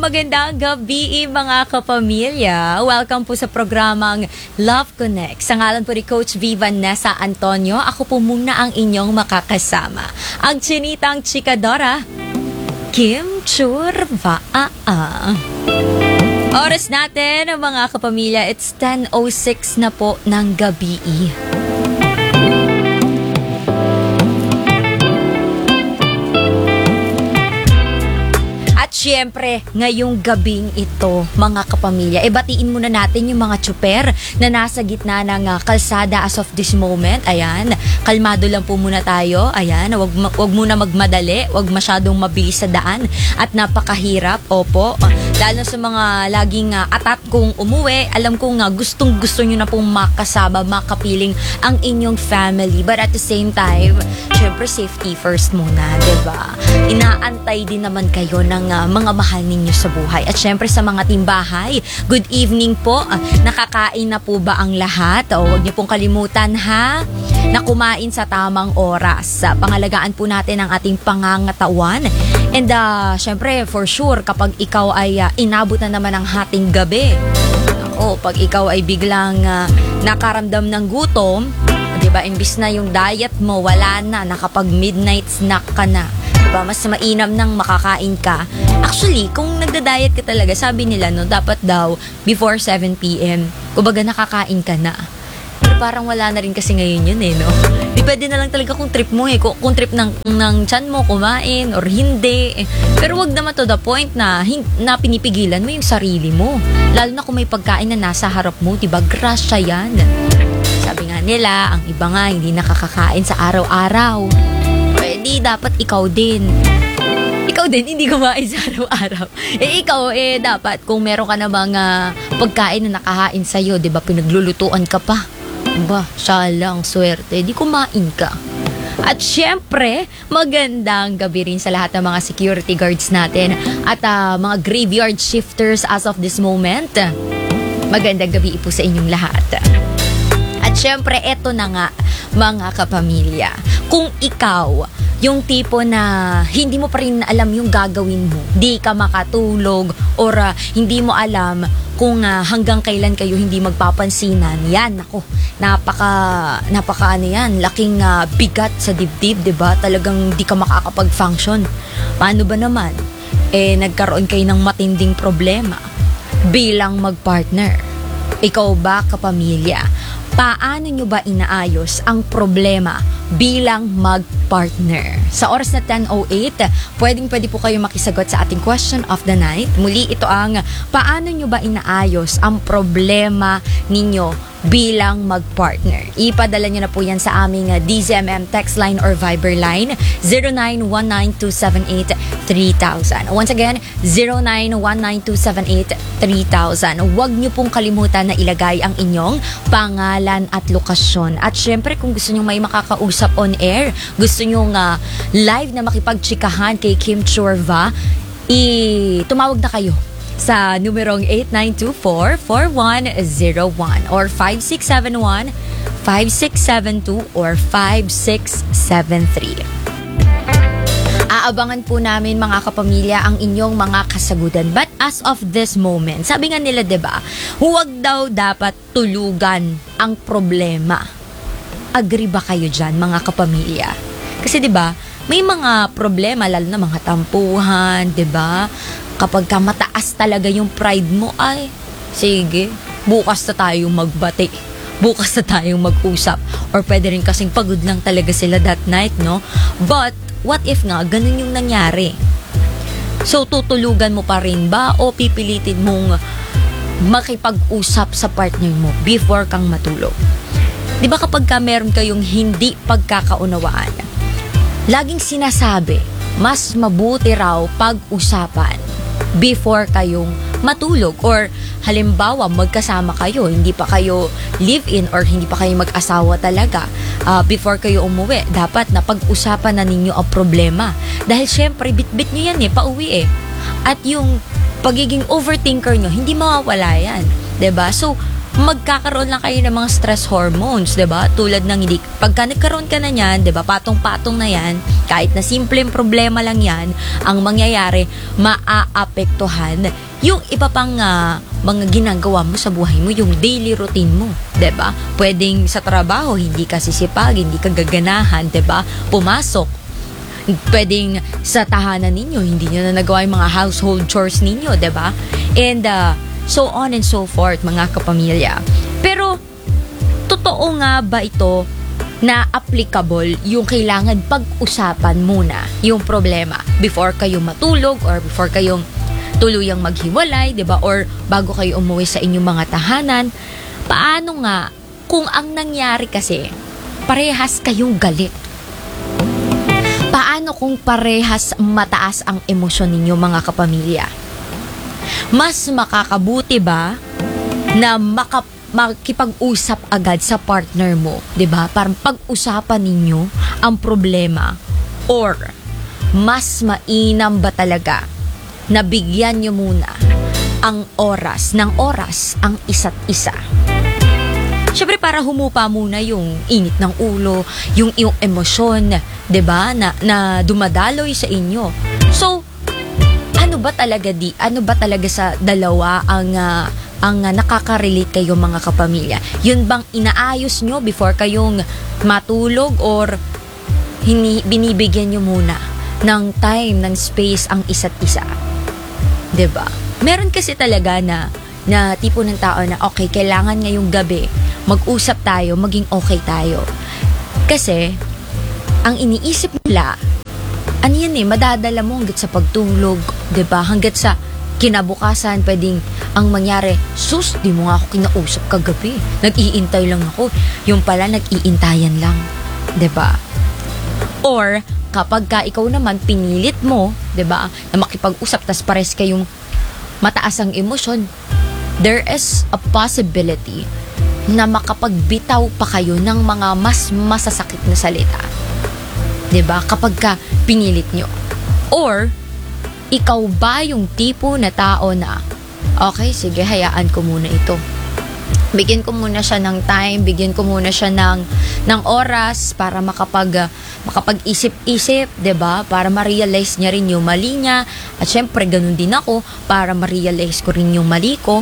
magandang gabi mga kapamilya. Welcome po sa programang Love Connect. Sa ngalan po ni Coach V. Vanessa Antonio, ako po muna ang inyong makakasama. Ang chinitang chikadora, Kim Churvaa. Oras natin mga kapamilya, it's 10:06 na po ng gabi. Siyempre, ngayong gabing ito, mga kapamilya, batiin muna natin yung mga tsuper na nasa gitna ng kalsada as of this moment. Ayan, kalmado lang po muna tayo. Ayan, wag muna magmadali, wag masyadong mabilis sa daan at napakahirap. Opo, lalo sa mga laging atat kung umuwi, alam kong gustong-gusto nyo na pong makasama, makapiling ang inyong family. But at the same time, siyempre safety first muna, diba? Inaantay din naman kayo ng mga mahal ninyo sa buhay. At syempre sa mga timbahay, good evening po. Nakakain na po ba ang lahat? O huwag niyo pong kalimutan ha, na kumain sa tamang oras. Pangalagaan po natin ang ating pangangatawan. And syempre for sure kapag ikaw ay inabot na naman ang hating gabi, o pag ikaw ay biglang nakaramdam ng gutom, diba, imbis na yung diet mo wala na, nakapag midnight snack ka na, diba, mas mainam nang makakain ka. Actually, kung nagda-diet ka talaga, sabi nila, no, dapat daw before 7 p.m. kumbaga nakakain ka na. Pero parang wala na rin kasi ngayon yun no. Di pwede na lang talaga kung trip mo kung trip ng tiyan mo kumain or hindi. Pero wag naman to the point na pinipigilan mo yung sarili mo. Lalo na kung may pagkain na nasa harap mo, diba, grasya yan. Sabi nga nila, ang iba nga hindi nakakakain sa araw-araw. Pwede, dapat ikaw din hindi kumain sa araw-araw. Ikaw, dapat kung meron ka na mga pagkain na nakahain sa'yo, diba, pinaglulutuan ka pa. Diba, siya lang, swerte, di kumain ka. At syempre, magandang gabi rin sa lahat ng mga security guards natin at mga graveyard shifters as of this moment. Magandang gabi po sa inyong lahat. At syempre, eto na nga, mga kapamilya. Kung ikaw, yung tipo na hindi mo pa rin alam yung gagawin mo, di ka makatulog, or hindi mo alam kung hanggang kailan kayo hindi magpapansinan, yan, ako, napaka ano yan, laking bigat sa dibdib, diba? Talagang di ka makakapag-function. Paano ba naman? Nagkaroon kayo ng matinding problema bilang magpartner. Ikaw ba, kapamilya? Paano nyo ba inaayos ang problema bilang mag-partner? Sa oras na 10:08, pwede po kayo makisagot sa ating question of the night. Muli, ito ang paano nyo ba inaayos ang problema ninyo bilang mag-partner? Ipadala nyo na po yan sa aming DZMM text line or Viber line 0919-278-3000. Once again, 0919-278-3000. Huwag nyo pong kalimutan na ilagay ang inyong pangalan at lokasyon. At syempre, kung gusto nyo may makakausap on air, gusto nyo live na makipagtsikahan kay Kim Churva, tumawag na kayo sa numerong 8924-4101 or 5671-5672 or 5673. Aabangan po namin mga kapamilya ang inyong mga kasagutan. But as of this moment, sabi nga nila, diba, huwag daw dapat tulugan ang problema. Agree ba kayo dyan, mga kapamilya? Kasi diba, may mga problema, lalo na mga tampuhan, diba? Kapag ka mataas talaga yung pride mo, ay, sige, bukas na tayong magbati. Bukas na tayong mag-usap. Or pwede rin kasing pagod lang talaga sila that night, no? But, what if nga, ganun yung nangyari? So, tutulugan mo pa rin ba o pipilitin mong makipag-usap sa partner mo before kang matulog? Di ba kapag ka meron kayong hindi pagkakaunawaan, laging sinasabi, mas mabuti raw pag-usapan before kayong matulog. Or halimbawa, magkasama kayo, hindi pa kayo live-in or hindi pa kayo mag-asawa talaga, before kayo umuwi, dapat na pag-usapan na ninyo ang problema. Dahil syempre, bit-bit nyo yan pauwi At yung pagiging overthinker nyo, hindi mawawala yan. 'Di ba? So, magkakaroon lang kayo ng mga stress hormones, 'di ba? Tulad ng hindi pagka nagkaroon ka na niyan, 'di ba? Patong-patong na 'yan, kahit na simpleng problema lang 'yan, ang mangyayari maaapektuhan yung iba pang mga ginagawa mo sa buhay mo, yung daily routine mo, 'di ba? Pwedeng sa trabaho hindi ka sisipag, hindi ka gaganahan, 'di ba? Pumasok. Pwedeng sa tahanan ninyo, hindi niyo na nagawa yung mga household chores ninyo, 'di ba? And so on and so forth, mga kapamilya. Pero, totoo nga ba ito na applicable yung kailangan pag-usapan muna yung problema before kayo matulog or before kayong tuluyang maghiwalay, 'di ba? Or bago kayo umuwi sa inyong mga tahanan? Paano nga kung ang nangyari kasi parehas kayong galit? Paano kung parehas mataas ang emosyon ninyo, mga kapamilya? Mas makakabuti ba na makipag-usap agad sa partner mo, 'di ba? Para pag-usapan ninyo ang problema, or mas mainam ba talaga na bigyan nyo muna ang oras ang isa't isa? Syempre para humupa muna yung init ng ulo, yung emosyon, 'di ba? Na dumadaloy sa inyo. So, ano ba talaga sa dalawa ang nakaka-relate kayo, mga kapamilya? Yun bang inaayos nyo before kayong matulog, or binibigyan nyo muna ng time, ng space ang isa't isa? 'Di ba? Meron kasi talaga na tipo ng tao na okay, kailangan ngayong gabi mag-usap tayo, maging okay tayo. Kasi ang iniisip nila, ano yan madadala mo hanggat sa pagtulog, 'di ba? Hanggat sa kinabukasan, pwedeng ang mangyari, sus, di mo nga ako kinausap kagabi. Nag-iintay lang ako. Yung pala, nag-iintayan lang. 'Di ba? Or, kapag ka ikaw naman pinilit mo, 'di ba, na makipag-usap, tas pares kayong mataas ang emosyon, there is a possibility na makapagbitaw pa kayo ng mga mas masasakit na salita. 'Di ba? Kapag ka pinilit nyo. Or, ikaw ba yung tipo na tao na, okay, sige, hayaan ko muna ito. Bigyan ko muna siya ng time, bigyan ko muna siya ng oras para makapag-isip-isip, 'di ba? Para ma-realize niya rin yung mali niya. At syempre, ganun din ako para ma-realize ko rin yung mali ko.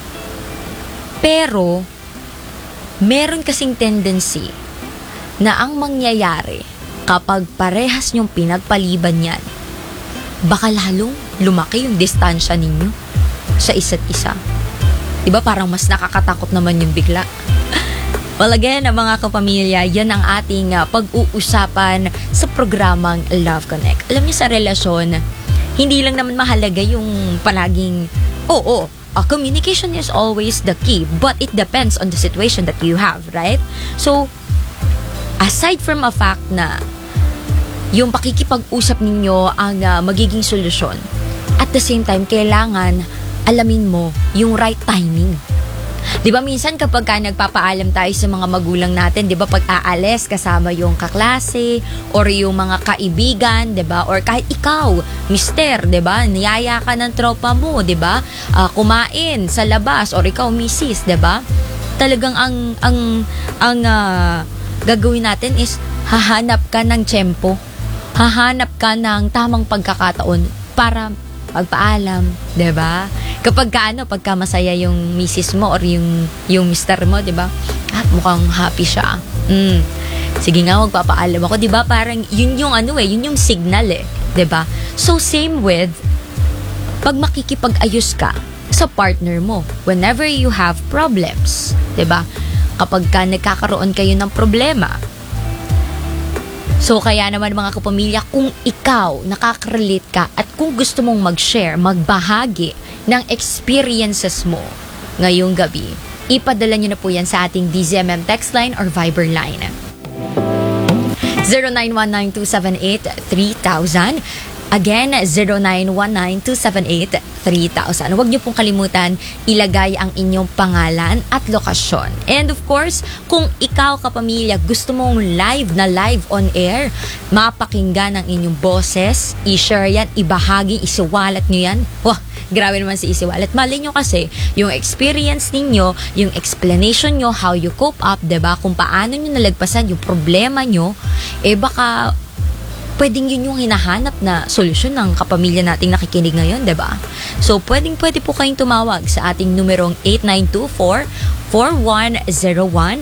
Pero, meron kasing tendency na ang mangyayari kapag parehas niyong pinagpaliban yan, baka lalong lumaki yung distansya ninyo sa isa't isa. Diba parang mas nakakatakot naman yung bigla? Well, again, mga kapamilya, yan ang ating pag-uusapan sa programang Love Connect. Alam niyo, sa relasyon, hindi lang naman mahalaga yung palaging, communication is always the key, but it depends on the situation that you have, right? So, aside from a fact na yung pakikipag-usap ninyo ang magiging solusyon, at the same time, kailangan alamin mo yung right timing. 'Di ba minsan kapag nagpapaalam tayo sa mga magulang natin, 'di ba pag aalis kasama yung kaklase or yung mga kaibigan, 'di ba? Or kahit ikaw, mister, 'di ba? Niyaya ka ng tropa mo, 'di ba? Kumain sa labas, or ikaw misis, 'di ba? Talagang ang gagawin natin is hahanap ka ng tiyempo. Hahanap ka ng tamang pagkakataon para magpaalam, 'di ba? Pagka masaya yung misis mo or yung mister mo, 'di ba? Mukhang happy siya. Sige nga, magpapaalam ako, 'di ba? Parang yun yung yun yung signal 'di ba? So same with pag makikipag-ayos ka sa partner mo whenever you have problems, 'di ba? Kapag nagkakaroon kayo ng problema. So, kaya naman, mga kapamilya, kung ikaw nakaka-relate ka at kung gusto mong mag-share, magbahagi ng experiences mo ngayong gabi, ipadala nyo na po yan sa ating DZMM text line or Viber line. 0919-278-3000. Again, 0919-278-3000. Huwag niyo pong kalimutan ilagay ang inyong pangalan at lokasyon. And of course, kung ikaw kapamilya gusto mong live on air, mapakinggan ang inyong boses, i-share yan, ibahagi, isiwalat nyo yan. Wah, grabe naman si isiwalat. Mali nyo kasi yung experience ninyo, yung explanation nyo, how you cope up, diba? Kung paano nyo nalagpasan yung problema nyo, baka pwedeng yun yung hinahanap na solusyon ng kapamilya nating nakikinig ngayon, diba? So, pwede po kayong tumawag sa ating numerong 8924-4101,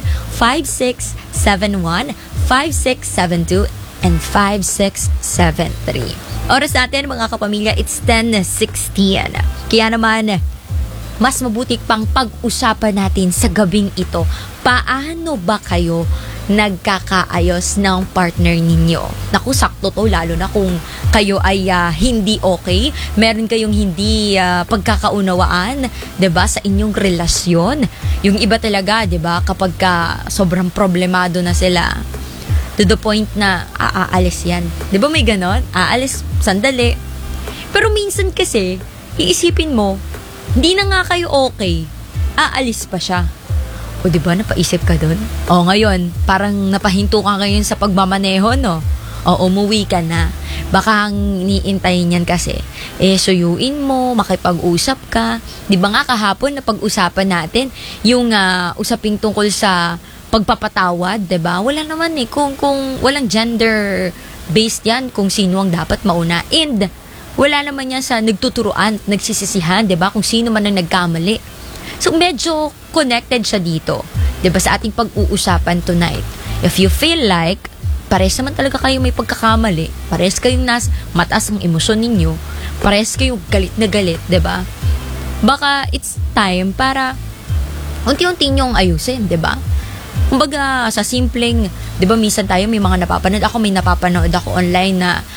5671, 5672, and 5673. Oras natin, mga kapamilya, it's 10:16. Kaya naman, mas mabuti pang pag-usapan natin sa gabing ito. Paano ba kayo nagkakaayos ng partner ninyo? Naku, sakto to, lalo na kung kayo ay hindi okay, meron kayong hindi pagkakaunawaan, 'di ba, sa inyong relasyon. Yung iba talaga, 'di ba, kapag sobrang problemado na sila, to the point na aalis yan. 'Di ba may ganon? Aalis sandali. Pero minsan kasi, iisipin mo, hindi na nga kayo okay, aalis pa siya. O diba, napaisip ka dun? O ngayon, parang napahinto ka ngayon sa pagmamaneho, no? O umuwi ka na. Baka ang iniintayin niyan kasi, suyuin mo, makipag-usap ka. Diba nga kahapon na pag-usapan natin, yung usaping tungkol sa pagpapatawad, diba? Wala naman kung walang gender-based yan, kung sino ang dapat mauna. And wala naman yan sa nagtuturuan, nagsisisihan, diba? Kung sino man ang nagkamali. So, medyo connected siya dito. 'Di ba, sa ating pag-uusapan tonight. If you feel like pares naman talaga kayo may pagkakamali, pares kayong mataas ang emosyon ninyo, pares kayong galit na galit, 'di ba? Baka it's time para unti-unti nyong ayusin, 'di ba? Kumbaga, sa simpleng, 'di ba, minsan tayo may mga napapanood ako online na